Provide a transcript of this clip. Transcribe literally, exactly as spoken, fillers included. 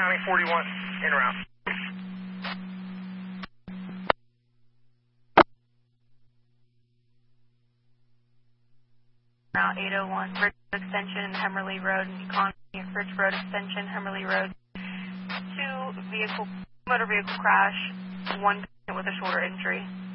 County forty-one, in route. Route eight oh one, Bridge Extension, Hemmerly Road, Economy, Bridge Road Extension, Hemmerly Road. Two vehicle, motor vehicle crash, one patient with a shoulder injury.